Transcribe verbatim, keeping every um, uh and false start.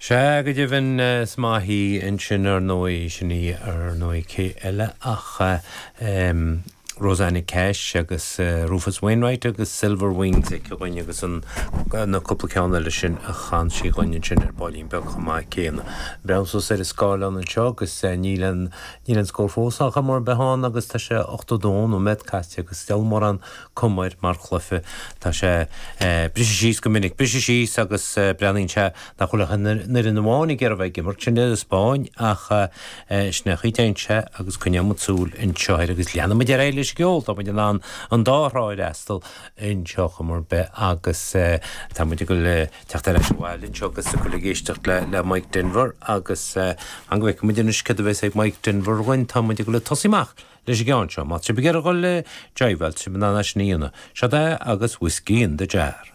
Se go dibhann smaithí in sin ar nói sinní ar nói cé eile ach um, Rosanna Cash agus uh, Rufus Wainwright agus Silver Wings ag goine agus an na cúpla ceanna lei sin a chan sí goine sin ar bailín beag chumá céanna. Bream so sé scáil an an seo agus nílan nílan scór fósach mar beháin agus tá sé ochtadón ó medcast agus still mar an cumair mar chlufa tá sé bris síos go minic bris síos agus breanín se nach chulacha nar in amháinnig ar a bheith gimar sin a Spáin ach sna chuitéin se agus cunne mutsúl in seoir agus leanna me de réile geol tá muid an an dáráid estal in seocha mar be agus tá muid go le teachta leis bhil in seogus go le géisteach le le Mike Denver agus an go bheith muid in scud bheith ag Mike Denver bhain tá muid go le tosimach leis gáin seo má se begar go le jaibhil si banana sníana se agus whisky in de jar.